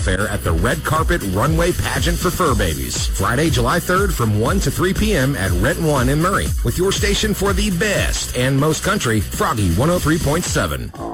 Fair at the Red Carpet Runway Pageant for Fur Babies. Friday, July 3rd from 1 to 3 p.m. at Renton 1 in Murray. With your station for the best and most country, Froggy 103.7.